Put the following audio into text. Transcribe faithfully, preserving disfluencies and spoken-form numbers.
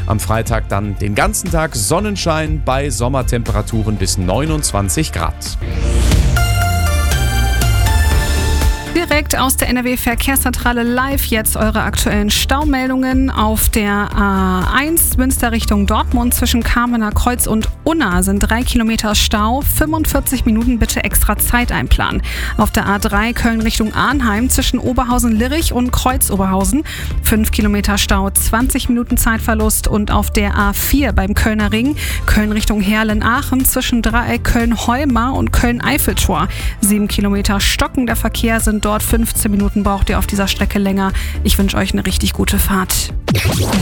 Am Freitag dann den ganzen Tag Sonnenschein bei Sommertemperaturen bis neunundzwanzig Grad. Direkt aus der N R W-Verkehrszentrale live jetzt eure aktuellen Staumeldungen. Auf der A eins Münster Richtung Dortmund zwischen Kamener Kreuz und Unna sind drei Kilometer Stau. fünfundvierzig Minuten bitte extra Zeit einplanen. Auf der A drei Köln Richtung Arnheim zwischen Oberhausen-Lirich und Kreuz-Oberhausen fünf Kilometer Stau, zwanzig Minuten Zeitverlust. Und auf der A vier beim Kölner Ring Köln Richtung Heerlen-Aachen zwischen Dreieck Köln-Heumar und Köln-Eiffeltor sieben Kilometer stockender Verkehr sind dort. fünfzehn Minuten braucht ihr auf dieser Strecke länger. Ich wünsche euch eine richtig gute Fahrt.